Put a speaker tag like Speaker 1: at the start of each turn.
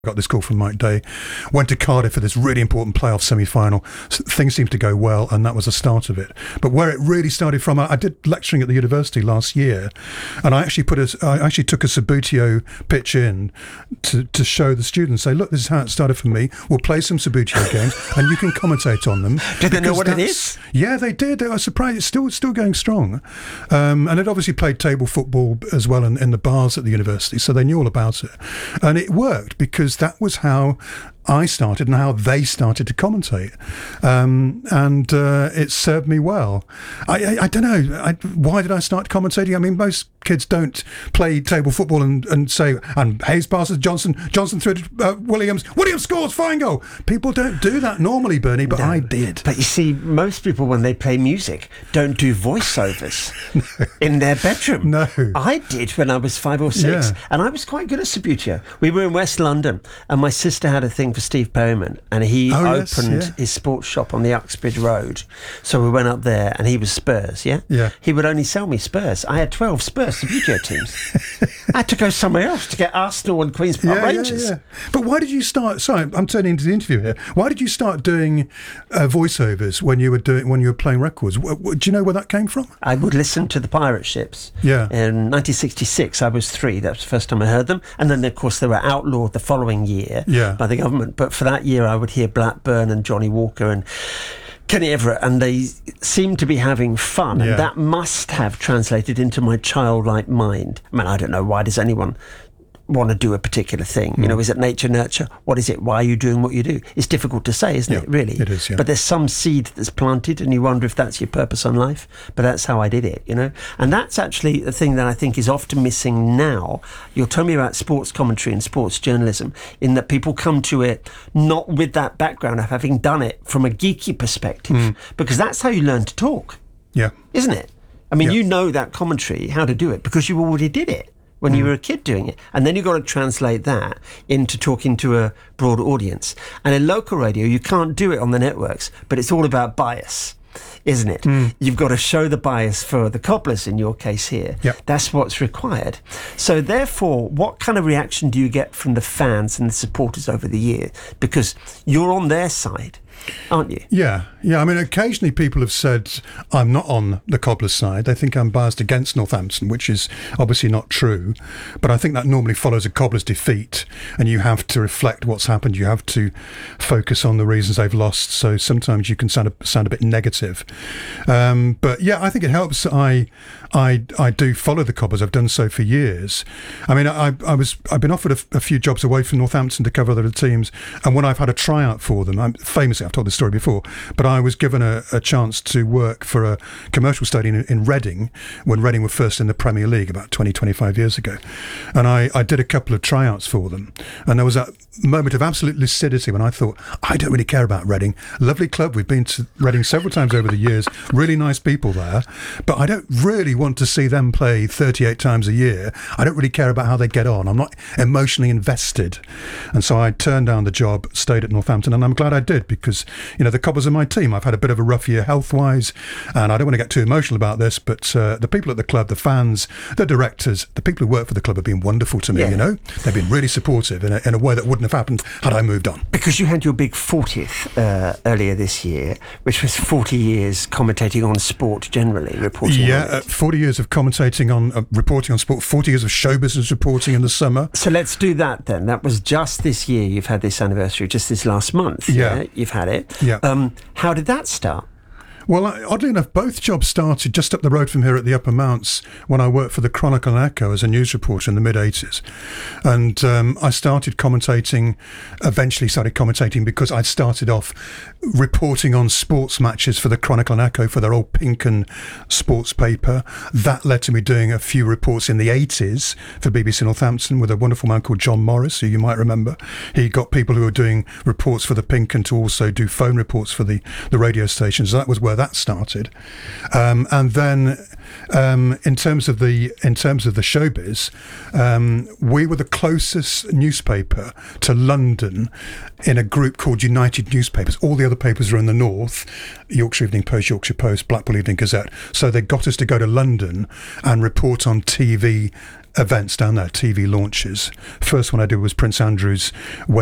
Speaker 1: got this call from Mike Day, went to Cardiff for this really important playoff semi-final. Things seemed to go well, and that was the start of it. But where it really started from, I did lecturing at the university last year, and I actually took a Subbuteo pitch in to show the students, say, look, this is how it started for me. We'll play some Subbuteo games, and you can commentate on them.
Speaker 2: Did they know what it is?
Speaker 1: Yeah, they did. They were surprised. It's still going strong. And it obviously played table football as well in the bars at the university, so they knew all about it. And it worked because that was how I started and how they started to commentate. And it served me well. I don't know. Why did I start commentating? I mean, most kids don't play table football and say, and Hayes passes Johnson through to Williams scores, fine goal. People don't do that normally, Bernie, but I did.
Speaker 2: But you see, most people, when they play music, don't do voiceovers in their bedroom.
Speaker 1: No.
Speaker 2: I did when I was 5 or 6, and I was quite good at Subbuteo. We were in West London, and my sister had a thing for Steve Bowman, and he opened his sports shop on the Uxbridge Road. So we went up there, and he was Spurs,
Speaker 1: Yeah.
Speaker 2: He would only sell me Spurs. I had 12 Spurs Subbuteo teams. I had to go somewhere else to get Arsenal and Queen's Park Rangers.
Speaker 1: Yeah. But why did you start? Sorry, I'm turning into the interview here. Why did you start doing voiceovers when you were playing records? Do you know where that came from?
Speaker 2: I would listen to the pirate ships.
Speaker 1: Yeah.
Speaker 2: In 1966, I was 3. That was the first time I heard them. And then, of course, they were outlawed the following year by the government. But for that year, I would hear Blackburn and Johnny Walker and Kenny Everett, and they seemed to be having fun, and that must have translated into my childlike mind. I mean, I don't know, why does anyone want to do a particular thing? You know, is it nature, nurture? What is it? Why are you doing what you do? It's difficult to say, isn't it, really?
Speaker 1: It is, yeah.
Speaker 2: But there's some seed that's planted, and you wonder if that's your purpose on life. But that's how I did it, you know? And that's actually the thing that I think is often missing now. You'll tell me about sports commentary and sports journalism, in that people come to it not with that background of having done it from a geeky perspective, because that's how you learn to talk.
Speaker 1: Yeah.
Speaker 2: Isn't it? I mean, you know that commentary, how to do it, because you already did it when you were a kid doing it. And then you've got to translate that into talking to a broad audience. And in local radio, you can't do it on the networks, but it's all about bias, isn't it? You've got to show the bias for the Cobblers, in your case here.
Speaker 1: Yep.
Speaker 2: That's what's required. So therefore, what kind of reaction do you get from the fans and the supporters over the year? Because you're on their side, aren't you?
Speaker 1: Yeah. I mean, occasionally people have said I'm not on the Cobblers' side. They think I'm biased against Northampton, which is obviously not true. But I think that normally follows a Cobblers' defeat, and you have to reflect what's happened. You have to focus on the reasons they've lost. So sometimes you can sound a bit negative. But yeah, I think it helps. I do follow the Cobblers. I've done so for years. I mean, I've been offered a few jobs away from Northampton to cover other teams, and when I've had a tryout for them, famously, I've told this story before, but I was given a chance to work for a commercial stadium in Reading when Reading were first in the Premier League about 25 years ago. And I did a couple of tryouts for them. And there was that moment of absolute lucidity when I thought, I don't really care about Reading. Lovely club. We've been to Reading several times over the years. Really nice people there. But I don't really want to see them play 38 times a year. I don't really care about how they get on. I'm not emotionally invested. And so I turned down the job, stayed at Northampton, and I'm glad I did, because, you know, the Cobblers are my team. I've had a bit of a rough year health-wise, and I don't want to get too emotional about this, but the people at the club, the fans, the directors, the people who work for the club have been wonderful to me, you know? They've been really supportive in a way that wouldn't have happened had I moved on.
Speaker 2: Because you had your big 40th earlier this year, which was 40 years commentating on sport generally, reporting on it.
Speaker 1: 40 years of commentating on, reporting on sport, 40 years of show business reporting in the summer.
Speaker 2: So let's do that then. That was just this year. You've had this anniversary, just this last month.
Speaker 1: Yeah.
Speaker 2: You've had it.
Speaker 1: Yeah.
Speaker 2: How did that start?
Speaker 1: Well, oddly enough, both jobs started just up the road from here at the Upper Mounts when I worked for the Chronicle and Echo as a news reporter in the mid-'80s. And I eventually started commentating because I'd started off reporting on sports matches for the Chronicle and Echo for their old Pinken sports paper. That led to me doing a few reports in the 80s for BBC Northampton with a wonderful man called John Morris, who you might remember. He got people who were doing reports for the Pinken to also do phone reports for the radio stations. So that was where that started. And then in terms of the showbiz, we were the closest newspaper to London in a group called United Newspapers. All the other papers were in the north, Yorkshire Evening Post, Yorkshire Post, Blackpool Evening Gazette. So they got us to go to London and report on TV events down there, TV launches. First one I did was Prince Andrew's